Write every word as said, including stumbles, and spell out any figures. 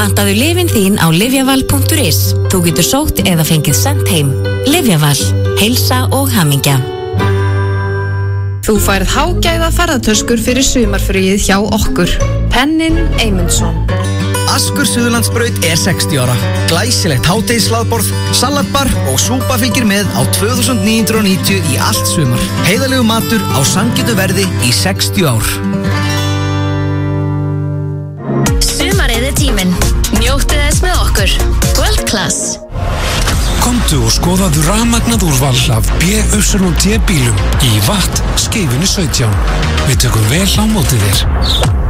Pantaðu lyfin þín á lyfjaval punktur is. Þú getur sótt eða fengið sent heim. Lyfjaval, heilsa og hamingja. Þú færð hágæða ferðatöskur fyrir sumarfríið hjá okkur. Pennin Eymundsson. Askur Suðurlandsbraut er sextíu ára. Glæsilegt hádegishlaðborð, salatbar og súpa fylgir með á tvö þúsund níu hundruð og níutíu í allt sumar. Heiðalegu matur á sanngirnu verði í sextíu ár. Sumarið er tíminn. Njóttu þess með okkur. World Class. Komdu og skoðaðu rafmagnað úrval af B Y D bílum í Watt Skeifunni sautján. Við tökum vel á móti þér.